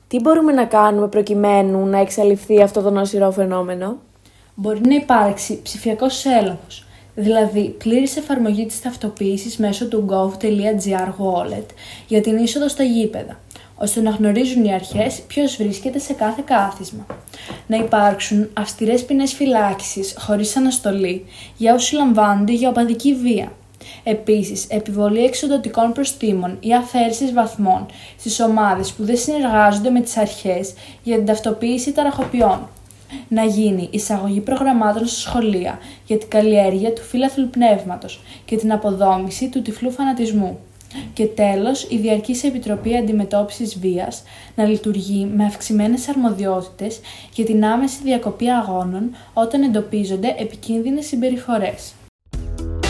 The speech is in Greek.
Τι μπορούμε να κάνουμε προκειμένου να εξαλειφθεί αυτό το νοσηρό φαινόμενο? Μπορεί να υπάρξει ψηφιακός έλεγχος, δηλαδή πλήρης εφαρμογή της ταυτοποίησης μέσω του gov.gr wallet για την είσοδο στα γήπεδα, ώστε να γνωρίζουν οι αρχές ποιος βρίσκεται σε κάθε κάθισμα. Να υπάρξουν αυστηρές ποινές φυλάκισης χωρίς αναστολή για όσους λαμβάνονται για οπαδική βία. Επίσης, επιβολή εξοντωτικών προστίμων ή αφαίρεσης βαθμών στις ομάδες που δεν συνεργάζονται με τις αρχές για την ταυτοποίηση ταραχοποιών. Να γίνει εισαγωγή προγραμμάτων στα σχολεία για την καλλιέργεια του φύλαθλου πνεύματος και την αποδόμηση του τυφλού φανατισμού. Και τέλος, η Διαρκής Επιτροπή Αντιμετώπισης Βίας να λειτουργεί με αυξημένες αρμοδιότητες για την άμεση διακοπή αγώνων όταν εντοπίζονται επικίνδυνες συμπεριφορές.